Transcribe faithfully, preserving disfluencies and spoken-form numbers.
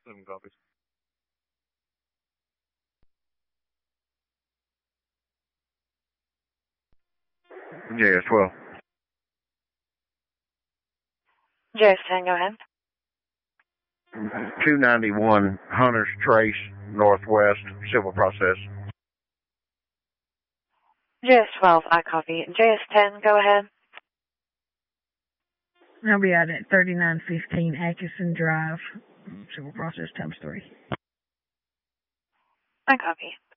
Seven copies. J S twelve. J S ten, go ahead. two ninety-one Hunter's Trace, Northwest, civil process. J S twelve, I copy. J S ten, go ahead. I'll be out at thirty-nine fifteen Atchison Drive, civil process times three. I copy.